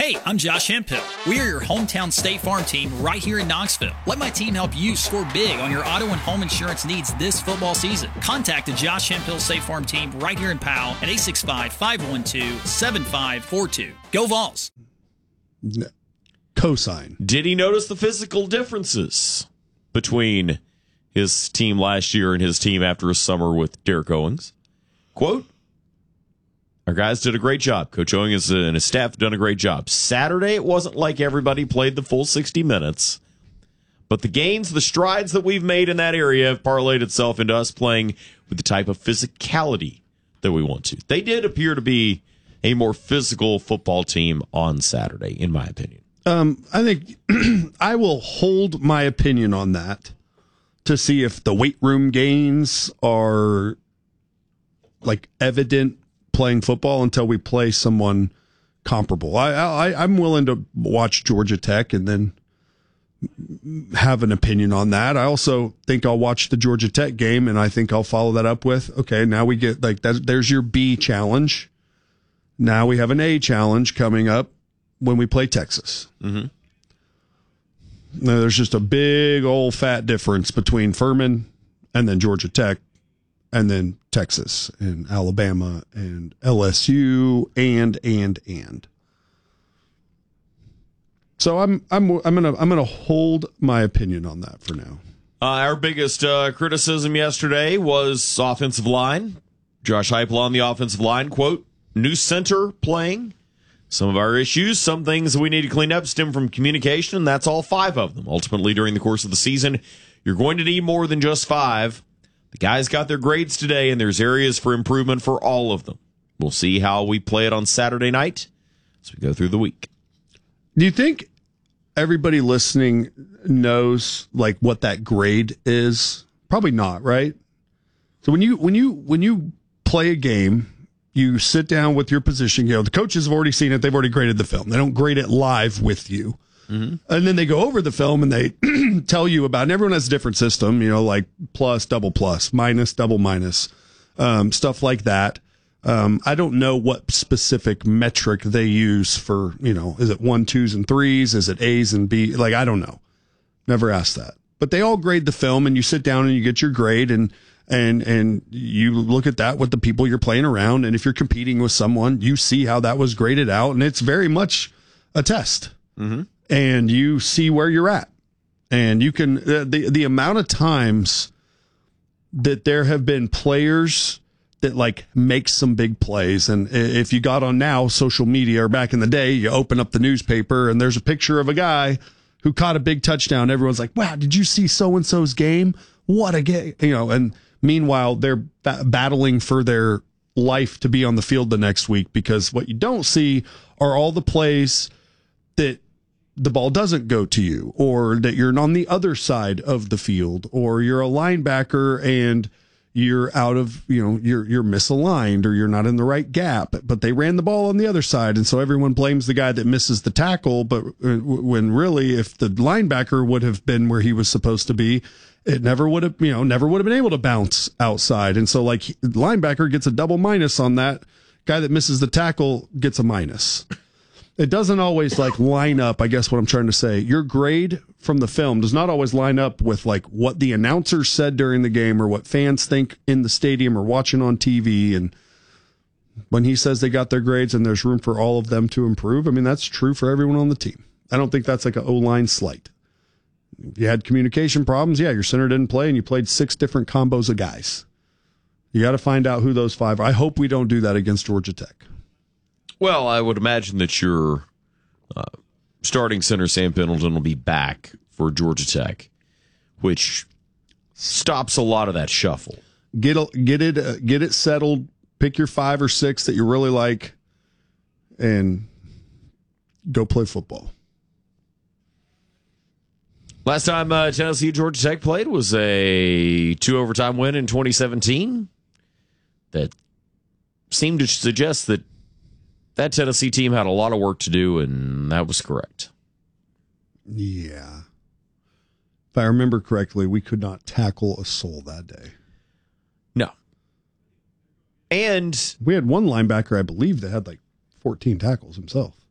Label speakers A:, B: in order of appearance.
A: Hey, I'm Josh Hemphill. We are your hometown State Farm team right here in Knoxville. Let my team help you score big on your auto and home insurance needs this football season. Contact the Josh Hemphill State Farm team right here in Powell at 865-512-7542. Go Vols!
B: Cosign.
C: Did he notice the physical differences between his team last year and his team after a summer with Derek Owings? Quote, our guys did a great job. Coach Owings and his staff have done a great job. Saturday, it wasn't like everybody played the full 60 minutes. But the gains, the strides that we've made in that area have parlayed itself into us playing with the type of physicality that we want to. They did appear to be a more physical football team on Saturday, in my opinion.
B: I think I will hold my opinion on that to see if the weight room gains are like evident playing football until we play someone comparable. I'm willing to watch Georgia Tech and then have an opinion on that. I also think I'll watch the Georgia Tech game and I think I'll follow that up with, okay, now we get like that. There's your B challenge. Now we have an A challenge coming up when we play Texas.
C: Mm-hmm.
B: Now, there's just a big old fat difference between Furman and then Georgia Tech and then Texas and Alabama and LSU and. So I'm gonna hold my opinion on that for now.
C: Our biggest criticism yesterday was offensive line. Josh Heupel on the offensive line, quote, new center playing. Some of our issues, some things that we need to clean up stem from communication, and that's all 5 of them. Ultimately, during the course of the season, you're going to need more than just 5. The guys got their grades today, and there's areas for improvement for all of them. We'll see how we play it on Saturday night as we go through the week.
B: Do you think everybody listening knows like what that grade is? Probably not, right? So when you play a game, you sit down with your position. The coaches have already seen it. They've already graded the film. They don't grade it live with you. Mm-hmm. And then they go over the film and they tell you about it. And everyone has a different system, like plus, double plus, minus, double minus, stuff like that. I don't know what specific metric they use for, is it 1, 2s, and 3s? Is it A's and B? Like, I don't know. Never asked that. But they all grade the film and you sit down and you get your grade and you look at that with the people you're playing around. And if you're competing with someone, you see how that was graded out. And it's very much a test. Mm-hmm. And you see where you're at. And you can, the amount of times that there have been players that like make some big plays. And if you got on now social media or back in the day, you open up the newspaper and there's a picture of a guy who caught a big touchdown. Everyone's like, wow, did you see so-and-so's game? What a game, and meanwhile they're battling for their life to be on the field the next week, because what you don't see are all the plays that the ball doesn't go to you, or that you're on the other side of the field, or you're a linebacker and you're out of, you're misaligned, or you're not in the right gap, but they ran the ball on the other side. And so everyone blames the guy that misses the tackle. But when really, if the linebacker would have been where he was supposed to be, it never would have, been able to bounce outside. And so like linebacker gets a double minus on that. Guy that misses the tackle gets a minus. It doesn't always like line up. I guess what I'm trying to say, your grade from the film does not always line up with like what the announcer said during the game or what fans think in the stadium or watching on TV. And when he says they got their grades and there's room for all of them to improve, I mean, that's true for everyone on the team. I don't think that's like an O-line slight. If you had communication problems, your center didn't play and you played 6 different combos of guys. You got to find out who those 5 are. I hope we don't do that against Georgia Tech.
C: Well, I would imagine that your starting center, Sam Pendleton, will be back for Georgia Tech, which stops a lot of that shuffle.
B: Get it settled. Pick your 5 or 6 that you really like, and go play football.
C: Last time Tennessee Georgia Tech played was a 2 overtime win in 2017. That seemed to suggest that Tennessee team had a lot of work to do, and that was correct.
B: Yeah. If I remember correctly, we could not tackle a soul that day.
C: No. And
B: we had one linebacker, I believe, that had like 14 tackles himself.